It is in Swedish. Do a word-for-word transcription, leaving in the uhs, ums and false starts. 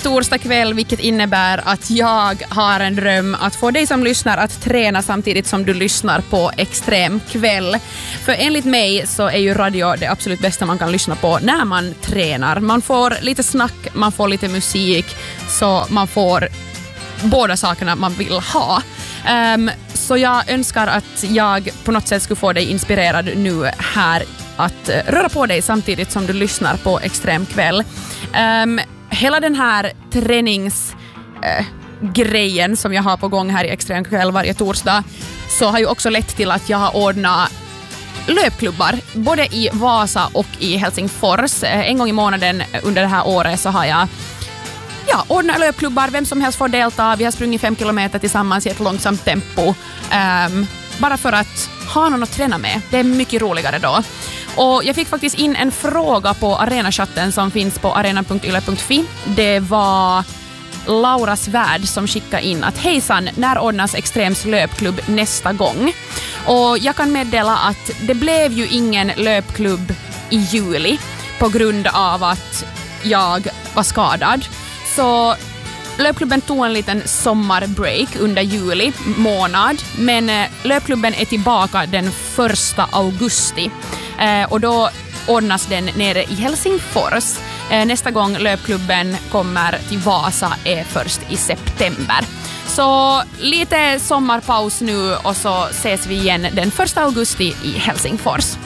torsdag kväll, vilket innebär att jag har en dröm att få dig som lyssnar att träna samtidigt som du lyssnar på Extrem kväll. För enligt mig så är ju radio det absolut bästa man kan lyssna på när man tränar. Man får lite snack, man får lite musik, så man får båda sakerna man vill ha. Um, så jag önskar att jag på något sätt skulle få dig inspirerad nu här att uh, röra på dig samtidigt som du lyssnar på Extrem kväll. Um, hela den här träningsgrejen uh, som jag har på gång här i Extrem kväll varje torsdag, så har ju också lett till att jag har ordnat löpklubbar både i Vasa och i Helsingfors. Uh, en gång i månaden under det här året så har jag Ja, ordna löpklubbar, vem som helst får delta. Vi har sprungit fem kilometer tillsammans i ett långsamt tempo. Um, bara för att ha någon att träna med. Det är mycket roligare då. Och jag fick faktiskt in en fråga på arenachatten som finns på arena punkt yle punkt fi. Det var Laura Svärd som skickade in att hejsan, när ordnas Extrems löpklubb nästa gång? Och jag kan meddela att det blev ju ingen löpklubb i juli på grund av att jag var skadad. Så löpklubben tog en liten sommarbreak under juli månad, men löpklubben är tillbaka den första augusti och då ordnas den nere i Helsingfors. Nästa gång löpklubben kommer till Vasa är först i september. Så lite sommarpaus nu och så ses vi igen den första augusti i Helsingfors.